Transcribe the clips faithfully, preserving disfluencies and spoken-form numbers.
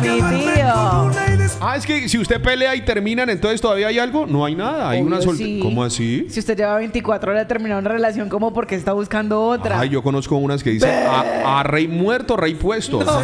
mi tío. Ah, es que si usted pelea y terminan, entonces todavía hay algo. No hay nada, hay Obvio, una sol... sí. ¿Cómo así? Si usted lleva veinticuatro horas de terminar una relación, ¿cómo porque está buscando otra? Ay, yo conozco unas que dicen a, a rey muerto, rey puesto. No. Sí.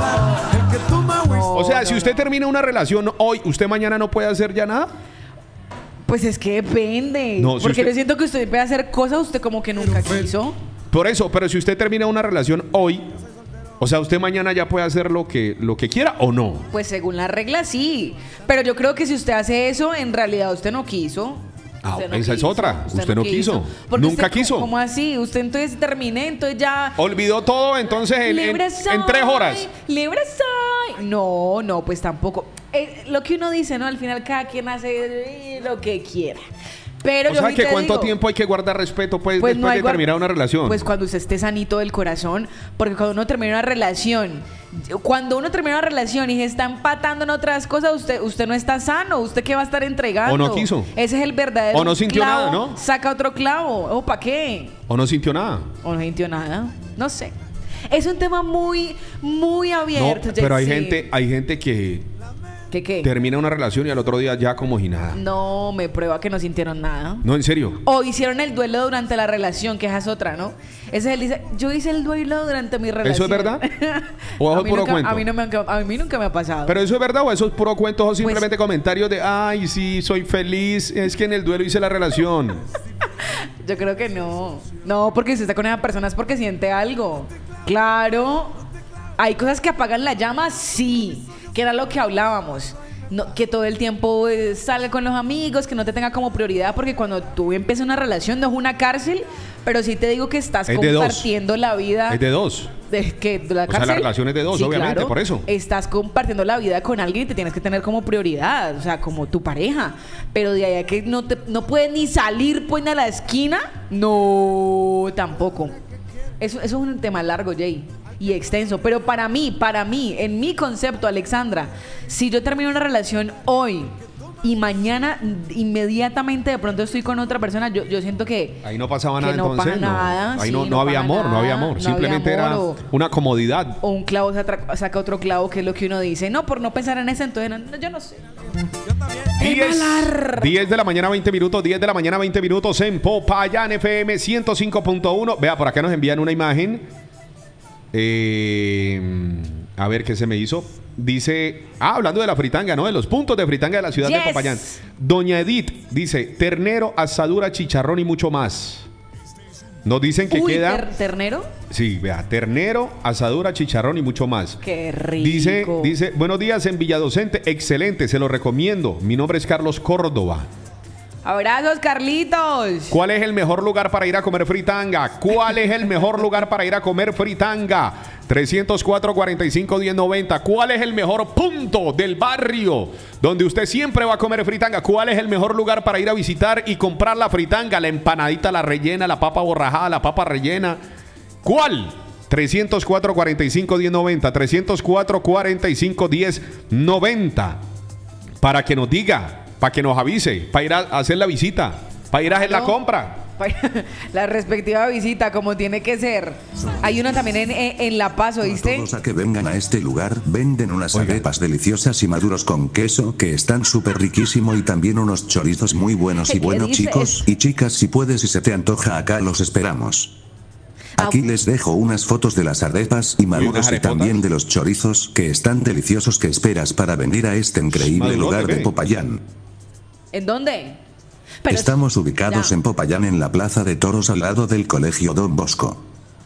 No, O sea, no, si usted no. termina una relación hoy, ¿usted mañana no puede hacer ya nada? Pues es que depende. No, si porque usted- yo siento que usted puede hacer cosas usted como que nunca quiso. Por eso, pero si usted termina una relación hoy, o sea, ¿usted mañana ya puede hacer lo que, lo que quiera o no? Pues según la regla sí. Pero yo creo que si usted hace eso, en realidad usted no quiso. Ah, Usted no esa es quiso, otra. Usted no quiso. Porque Nunca usted, quiso. ¿Cómo así? Usted entonces terminé, entonces ya... Olvidó todo entonces en, en- Libre en soy, tres horas. Libre soy. No, no, pues tampoco. Eh, lo que uno dice, ¿no? Al final cada quien hace eh, lo que quiera. Pero O yo sea, sí que te cuánto digo, tiempo hay que guardar respeto pues, pues después no hay de guar- terminar una relación. Pues cuando usted esté sanito del corazón, porque cuando uno termina una relación, cuando uno termina una relación y se está empatando en otras cosas, usted usted no está sano, usted qué va a estar entregando. O no quiso. Ese es el verdadero O no sintió clavo, nada, ¿no? Saca otro clavo. ¿O para qué? ¿O no sintió nada? ¿O no sintió nada? No sé. Es un tema muy, muy No, abierto. pero hay sí. gente, hay gente que ¿Qué qué? termina una relación y al otro día ya como si nada. No, me prueba que no sintieron nada. No, en serio. O hicieron el duelo durante la relación, que esa es otra, ¿no? Ese es el dice, yo hice el duelo durante mi relación. ¿Eso es verdad? ¿O a, es mí puro nunca, cuento? a, mí no me, han- a mí nunca me ha pasado. Pero eso es verdad o eso es puro cuento o simplemente Pues- comentarios de ay, sí, soy feliz, es que en el duelo hice la relación. Yo creo que no. No, porque si usted está con esa persona es porque siente algo. Claro. Hay cosas que apagan la llama, sí. Que era lo que hablábamos. No, que todo el tiempo eh, salga con los amigos, que no te tenga como prioridad, porque cuando tú empiezas una relación no es una cárcel, pero sí te digo que estás Es de dos. compartiendo la vida. Es de dos. de que de la O sea, cárcel. la relación es de dos, obviamente, claro. por eso. Estás compartiendo la vida con alguien y te tienes que tener como prioridad, o sea, como tu pareja. Pero de ahí a que no te no puedes ni salir pues ni a la esquina, no, tampoco. Eso, eso es un tema largo, Jay, y extenso. Pero para mí, para mí, en mi concepto, Alexandra, si yo termino una relación hoy y mañana inmediatamente de pronto estoy con otra persona, yo, yo siento que Ahí no pasaba que nada no entonces. pasa no. nada, Ahí sí, no, no no había pasa amor, no había nada, amor. no Simplemente había era amor, una comodidad. o un clavo saca, saca otro clavo, que es lo que uno dice. No, por no pensar en eso, entonces no, no, yo no sé. diez, largo. diez de la mañana, veinte minutos. diez de la mañana, veinte minutos en Popayán F M ciento cinco punto uno. Vea, por acá nos envían una imagen. Eh, a ver qué se me hizo. Dice, ah, hablando de la fritanga, ¿no? De los puntos de fritanga de la ciudad Yes. de Popayán. Doña Edith dice, ternero, asadura, chicharrón y mucho más. Nos dicen que Uy, queda... ter- ternero. Sí, vea, ternero, asadura, chicharrón y mucho más. Qué rico. Dice, dice, buenos días en Villadocente, excelente, se lo recomiendo. Mi nombre es Carlos Córdoba. Abrazos, Carlitos. ¿Cuál es el mejor lugar para ir a comer fritanga? ¿Cuál es el mejor lugar para ir a comer fritanga? trescientos cuatro, cuarenta y cinco, diez noventa. ¿Cuál es el mejor punto del barrio donde usted siempre va a comer fritanga? ¿Cuál es el mejor lugar para ir a visitar y comprar la fritanga? La empanadita, la rellena, la papa borrajada, la papa rellena. ¿Cuál? trescientos cuatro, cuarenta y cinco, diez noventa. trescientos cuatro, cuarenta y cinco, diez noventa. Para que nos diga, para que nos avise, para ir a hacer la visita, para ir a hacer la No. compra. La respectiva visita, como tiene que ser. Hay uno también en, en, en La Paz, ¿oíste? Todos a que vengan a este lugar, venden unas Oiga. arepas deliciosas y maduros con queso que están súper riquísimo y también unos chorizos muy buenos y ¿Qué bueno dices? chicos y chicas, si puedes y se te antoja acá los esperamos. Aquí Ah. les dejo unas fotos de las arepas y maduros y arepotas. también de los chorizos que están deliciosos. Que esperas para venir a este increíble Madurote, lugar de ¿qué? Popayán? ¿En dónde? Pero- Estamos ubicados Ya. en Popayán, en la plaza de toros al lado del colegio Don Bosco.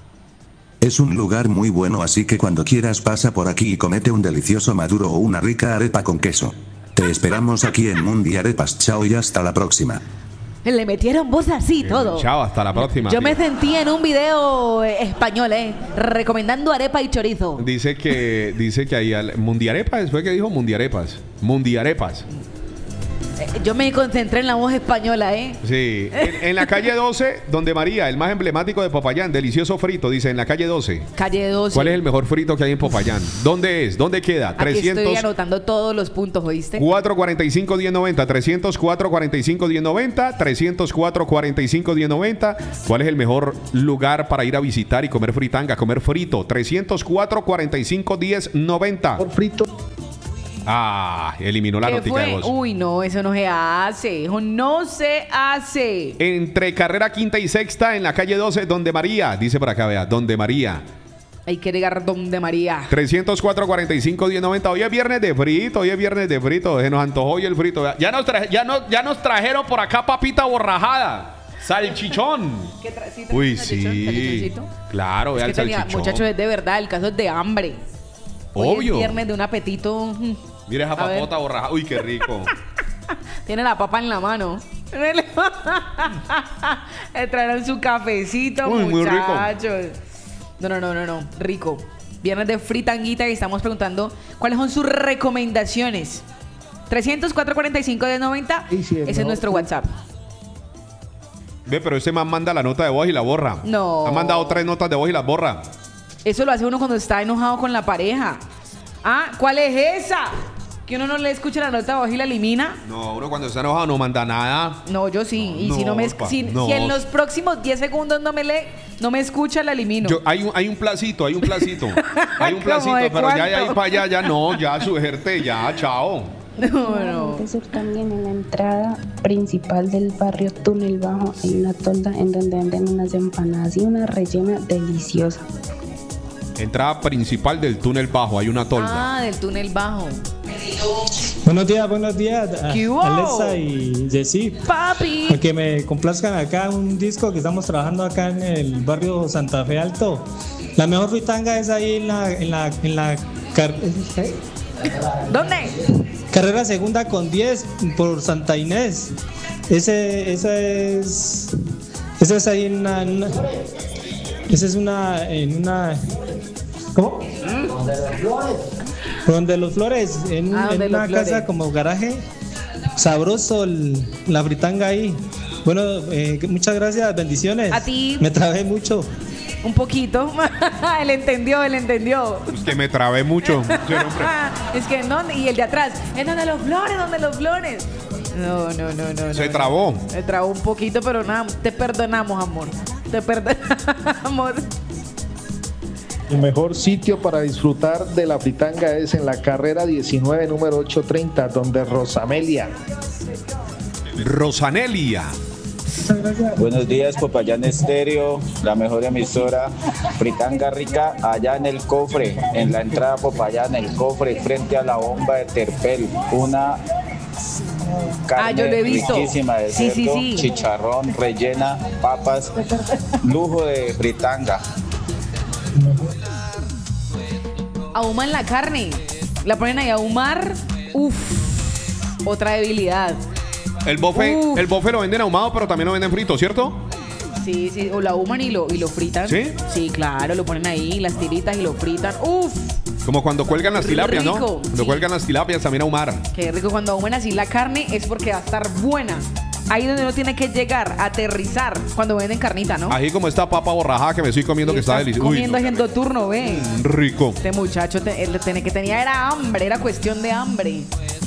Es un lugar muy bueno, así que cuando quieras pasa por aquí y comete un delicioso maduro o una rica arepa con queso. Te esperamos aquí en Mundi Arepas. Chao y hasta la próxima. Le metieron voz así todo. Chao, hasta la próxima. Yo me tía. sentí en un video eh, español, ¿eh? Recomendando arepa y chorizo. Dice que, dice que ahí al Mundiarepas, fue que dijo Mundiarepas. Mundiarepas. Eh, Yo me concentré en la voz española, ¿eh? Sí. En, en la calle doce, donde María, el más emblemático de Popayán, delicioso frito, dice en la calle doce. Calle doce. ¿Cuál es el mejor frito que hay en Popayán? ¿Dónde es? ¿Dónde queda? Aquí estoy trescientos anotando todos los puntos, ¿oíste? cuatro, cuarenta y cinco, diez noventa. trescientos cuatro, cuarenta y cinco, diez noventa. trescientos cuatro, cuarenta y cinco, diez noventa. ¿Cuál es el mejor lugar para ir a visitar y comer fritanga? Comer frito. trescientos cuatro, cuarenta y cinco, diez noventa. Por frito. Ah, eliminó la ¿Qué notica fue? de voz. Uy, no, eso no se hace. Eso no se hace. Entre carrera quinta y sexta en la calle doce, donde María. Dice por acá, vea, donde María. Hay que llegar donde María. trescientos cuatro, cuarenta y cinco, diez noventa. Hoy es viernes de frito, hoy es viernes de frito. Se nos antojó hoy el frito. Vea. Ya nos, traje, ya, no, ya nos trajeron por acá papita borrajada. Salchichón. ¿Qué tra- sí, Uy, salchichón, sí. salchichoncito? Claro, Es vea que el tenía, salchichón. muchachos, es de verdad, el caso es de hambre. Hoy Obvio. es viernes de un apetito. mm, Mira esa A ver. papota borrajada. Uy, qué rico. Tiene la papa en la mano. Le trajeron su cafecito, Uy, muy rico. muchachos. No, no, no, no, no. Rico. Viernes de fritanguita y estamos preguntando cuáles son sus recomendaciones. trescientos cuatro, cuarenta y cinco, diez noventa. Y si el Ese es mejor nuestro pu- WhatsApp. Ve, pero ese man manda la nota de voz y la borra. No. Ha mandado tres notas de voz y las borra. Eso lo hace uno cuando está enojado con la pareja. Ah, ¿cuál es esa? Que uno no le escucha la nota de voz y la elimina. No, uno cuando está enojado no manda nada. No, yo sí. Y No, si no me pa, si, no. si en los próximos diez segundos no me lee, no me escucha, la elimino. Yo, hay, un, hay un placito, hay un placito. Hay un ¿Cómo placito, de pero ya de ahí cuánto? para allá, ya no, ya suerte, ya, chao. No, no. Nuevamente sur también en la entrada principal del barrio Túnel Bajo hay una tolda en donde venden unas empanadas y una rellena deliciosa. Entrada principal del túnel bajo, hay una tolda. Ah, del túnel bajo. Buenos días, buenos días, a- ¿Qué hubo? Alexa y Jessy. Papi. Que me complazcan acá un disco que estamos trabajando acá en el barrio Santa Fe Alto. La mejor fritanga es ahí en la, en la, en la car- ¿Dónde? carrera segunda con diez por Santa Inés. Ese, esa es, esa es ahí en una, en una- esa es una, en una, ¿cómo? Donde los Flores, en, Ah, en donde una Los Flores. casa como garaje. Sabroso el- la fritanga ahí. Bueno, eh, muchas gracias, bendiciones. A ti. Me trabé mucho. Un poquito. Él entendió, él entendió. Es que me trabé mucho. Sí, hombre. Es que no, y el de atrás, es donde los flores, donde los flores. No, no, no, no. Se no, trabó. no. Se trabó un poquito, pero nada, te perdonamos, amor. Te perdonamos. El mejor sitio para disfrutar de la fritanga es en la carrera diecinueve, número ochocientos treinta, donde Rosamelia. Rosanelia. Buenos días, Popayán Estéreo, la mejor emisora. Fritanga rica allá en el cofre, en la entrada Popayán, el cofre, frente a la bomba de Terpel. Una carne Ah, yo lo he visto. riquísima de Sí, sí, cerdo, sí. chicharrón, rellena, papas, lujo de fritanga. Ahuman la carne. La ponen ahí a ahumar. Uf. Otra debilidad. El bofe, Uf. el bofe lo venden ahumado, pero también lo venden frito, ¿cierto? Sí, sí. O la ahuman y lo, y lo fritan. ¿Sí? Sí, claro. Lo ponen ahí, las tiritas y lo fritan. Uf. Como cuando cuelgan las tilapias, ¿no? Rico, Cuando sí. cuelgan las tilapias también ahumar. Qué rico cuando ahuman así la carne es porque va a estar buena. Ahí donde uno tiene que llegar, aterrizar cuando venden carnita, ¿no? Así como esta papa borrajada que me estoy comiendo que está Estás deliciosa. Uy, comiendo no, haciendo turno, ve. rico. Este muchacho te- él tiene- que tenía era hambre, era cuestión de hambre.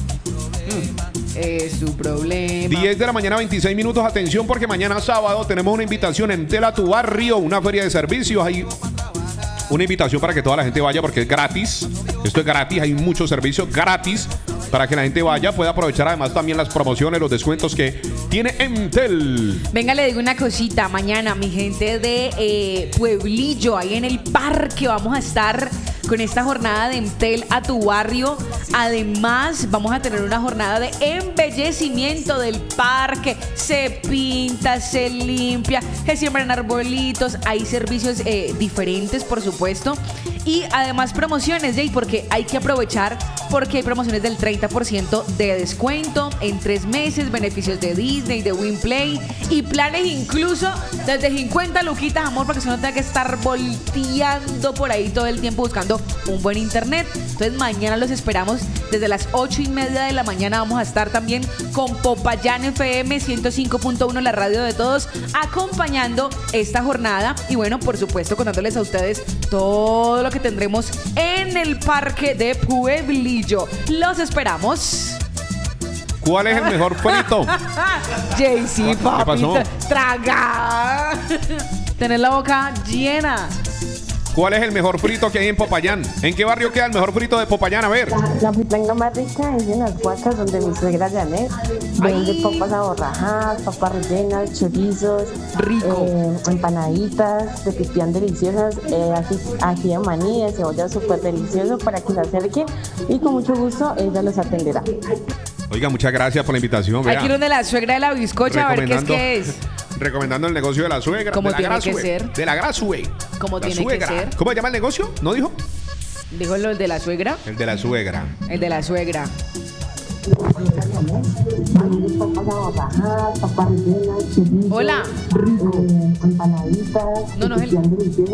Es su problema. diez de la mañana, veintiséis minutos. Atención, porque mañana sábado tenemos una invitación en Tela Tu Barrio, una feria de servicios. Hay una invitación para que toda la gente vaya porque es gratis. Esto es gratis, hay muchos servicios gratis para que la gente vaya, pueda aprovechar además también las promociones, los descuentos que tiene Entel. Venga, le digo una cosita. Mañana, mi gente de eh, Pueblillo, ahí en el parque, vamos a estar con esta jornada de Entel a tu barrio. Además, vamos a tener una jornada de embellecimiento del parque. Se pinta, se limpia, se siembran arbolitos. Hay servicios eh, diferentes, por supuesto. Y además promociones, Jay, porque hay que aprovechar, porque hay promociones del treinta por ciento de descuento en tres meses, beneficios de Disney, de Winplay y planes incluso desde cincuenta luquitas, amor, para que usted no tenga que estar volteando por ahí todo el tiempo buscando un buen internet. Entonces mañana los esperamos desde las ocho y media de la mañana. Vamos a estar también con Popayán F M ciento cinco punto uno, la radio de todos, acompañando esta jornada y bueno, por supuesto, contándoles a ustedes todo lo que tendremos en el parque de Pueblillo. Los esperamos. ¿Cuál es el mejor frito? Jay-Z, ¿Qué pasó? papita, traga. Tener la boca llena. ¿Cuál es el mejor frito que hay en Popayán? ¿En qué barrio queda el mejor frito de Popayán? A ver. La fritanga más rica es en las huacas donde mi suegra Janet vende papas aborrajadas, papas rellenas, chorizos, Rico. eh, empanaditas de pipián deliciosas, eh, ají, ají de maní, de cebolla súper delicioso para que se acerquen y con mucho gusto ella los atenderá. Oiga, muchas gracias por la invitación. Hay que ir donde la suegra de la bizcocha a ver qué es que es. Recomendando el negocio de la suegra. Como de la tiene grasue, que ser. De la grasue. Como La tiene que suegra. ser. ¿Cómo se llama el negocio? ¿No dijo? Dijo lo de la suegra. El de la suegra. El de la suegra. Hola. No, no es el.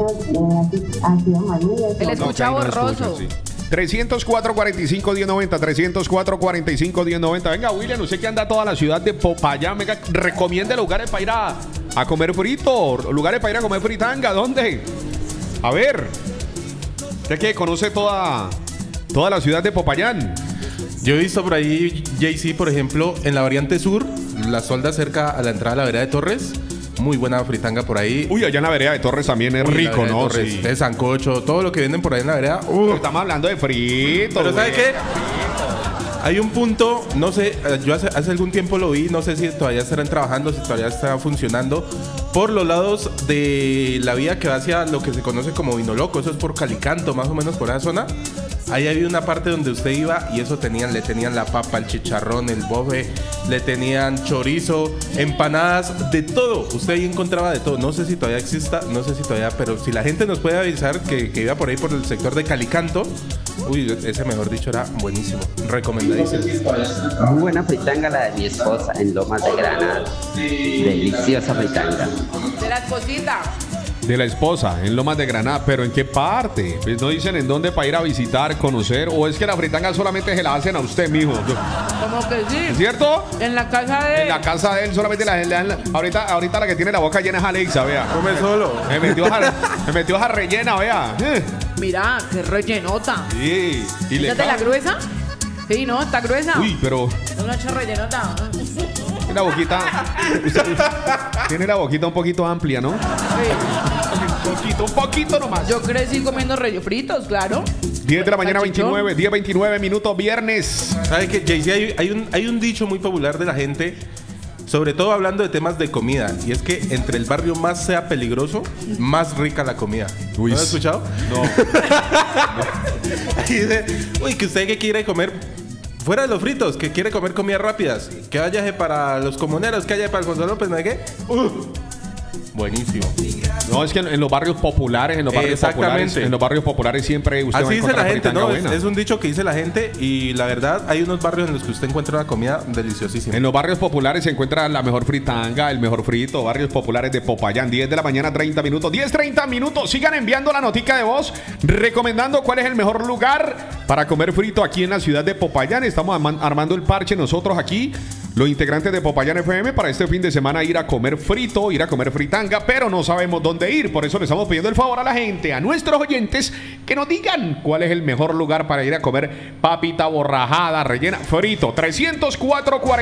Él escucha No, que ahí no borroso. escucha, sí. trescientos cuatro, cuarenta y cinco, diez noventa, trescientos cuatro, cuarenta y cinco, diez noventa. Venga, William, usted que anda toda la ciudad de Popayán, venga, recomiende lugares para ir a, a comer frito, lugares para ir a comer fritanga, ¿dónde? A ver, usted que conoce toda, toda la ciudad de Popayán. Yo he visto por ahí, Jay-Z, por ejemplo, en la variante sur, la solda cerca a la entrada de la vereda de Torres. Muy buena fritanga por ahí. Uy, allá en la vereda de Torres también es Uy, la rico, vereda de ¿no? Torres, Sí. de sancocho, todo lo que venden por ahí en la vereda. Uh. Pero estamos hablando de frito. Pero ¿sabe güey. qué? Hay un punto, no sé, eh, yo hace, hace algún tiempo lo vi, no sé si todavía estarán trabajando, si todavía está funcionando, por los lados de la vía que va hacia lo que se conoce como Vino Loco, eso es por Calicanto, más o menos por esa zona. Ahí había una parte donde usted iba y eso tenían, le tenían la papa, el chicharrón, el bofe, le tenían chorizo, empanadas, de todo. Usted ahí encontraba de todo. No sé si todavía exista, no sé si todavía, pero si la gente nos puede avisar que, que iba por ahí por el sector de Calicanto, uy, ese mejor dicho era buenísimo, recomendadísimo. Muy buena fritanga la de mi esposa en Lomas de Granada. Deliciosa fritanga. De la esposita. De la esposa, en Lomas de Granada. ¿Pero en qué parte? Pues no dicen en dónde para ir a visitar, conocer. O es que la fritanga solamente se la hacen a usted, mijo. Como que sí. ¿Es cierto? En la casa de. En la casa de él solamente la, le dan la- ahorita, ahorita la que tiene la boca llena es Alexa, vea. Come solo. Me metió esa, me metió esa rellena, vea. Eh. Mira, qué rellenota. Sí. Y le ¿Esa de la cabe- gruesa? Sí, ¿no? Está gruesa. Uy, pero Es una hecha rellenota. tiene la boquita. usted- tiene la boquita un poquito amplia, ¿no? Un poquito, un poquito nomás. Yo crecí comiendo rellenos fritos, claro. diez de la mañana, Salchichón. veintinueve, diez veintinueve minutos, viernes. ¿Sabe qué, Jay-Z? Hay, hay un, hay un dicho muy popular de la gente, sobre todo hablando de temas de comida, y es que entre el barrio más sea peligroso, más rica la comida. Uy, ¿No lo has escuchado? No. Y dice, uy, que usted que quiere comer fuera de los fritos, que quiere comer comidas rápidas, que vaya para los comuneros, que vaya para el Gonzalo López, ¿no hay qué? Uh, buenísimo. No, es que en, en los barrios populares, en los barrios populares, Exactamente. en los barrios populares siempre usted va a Así dice encontrar la gente, fritanga ¿no? Es, buena. es un dicho que dice la gente y la verdad hay unos barrios en los que usted encuentra una comida deliciosísima. En los barrios populares se encuentra la mejor fritanga, el mejor frito. Barrios populares de Popayán, diez de la mañana, treinta minutos. diez, treinta minutos. Sigan enviando la notica de voz recomendando cuál es el mejor lugar para comer frito aquí en la ciudad de Popayán. Estamos arma- armando el parche nosotros aquí, los integrantes de Popayán F M, para este fin de semana ir a comer frito, ir a comer fritanga, pero no sabemos dónde ir. Por eso le estamos pidiendo el favor a la gente, a nuestros oyentes, que nos digan cuál es el mejor lugar para ir a comer papita borrajada, rellena, frito. trescientos cuatro, cuarenta